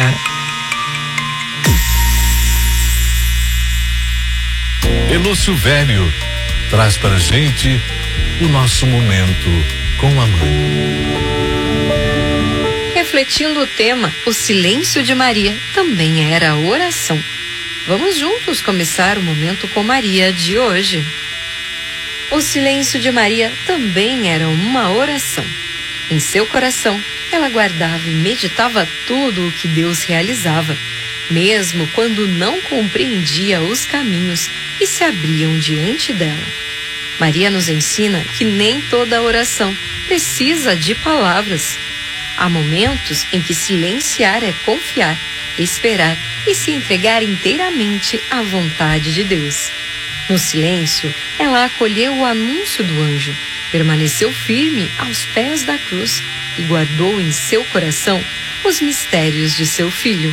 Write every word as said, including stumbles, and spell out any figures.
Maria. Elúcio Velho traz pra gente o nosso momento com a mãe. Refletindo o tema, o silêncio de Maria também era oração. Vamos juntos começar o momento com Maria de hoje. O silêncio de Maria também era uma oração. Em seu coração, ela guardava e meditava tudo o que Deus realizava, mesmo quando não compreendia os caminhos que se abriam diante dela. Maria nos ensina que nem toda oração precisa de palavras. Há momentos em que silenciar é confiar, esperar e se entregar inteiramente à vontade de Deus. No silêncio, ela acolheu o anúncio do anjo, permaneceu firme aos pés da cruz e guardou em seu coração os mistérios de seu filho.